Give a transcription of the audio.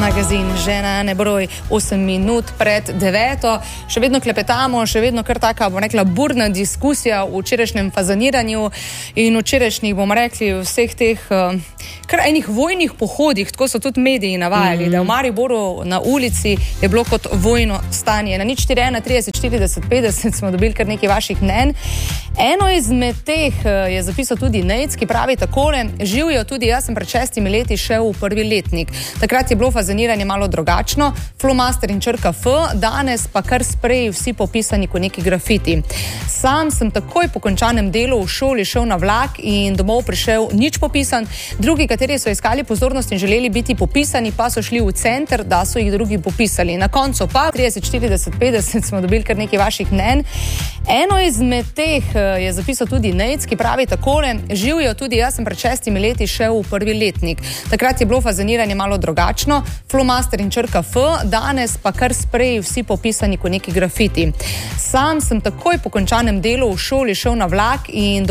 Magazin Žena nebroj 8 minut pred 9. Še vedno klepetamo, še vedno kar taka, bom rekla, burna diskusija v včerajšnjem fazaniranju in včerajšnjih, bomo rekli, vseh teh kar enih vojnih pohodih, tako so tudi mediji navajali, da v Mariboru na ulici je bilo kot vojno stanje. Na 041 30 40 50 smo dobili kar nekaj vaših mnenj. Eno izmed teh je zapisal tudi Nejc, ki pravi takole: živijo tudi, jaz sem pred 6 leti šel v prvi letnik. Takrat je bilo fazaniranje malo drugačno, flomaster in črka F, danes pa kar spreji vsi popisani kot neki grafiti. Sam sem takoj po končanem delu v šoli šel na vlak in domov prišel nič popisan, drugi, kateri so iskali pozornost in želeli biti popisani, pa so šli v center, da so jih drugi popisali. Na koncu pa 30, 40, 50 smo dobili kar nekaj vaših mnenj. Eno izmed teh je zapisal tudi Nejc, ki pravi takole: živijo tudi, jaz sem pred 6 leti šel v prvi letnik. Takrat je bilo fazaniranje malo drugačno, flomaster in črka F, danes pa kar spreji vsi popisani kot neki grafiti. Sam sem takoj po končanem delu v šoli šel na vlak in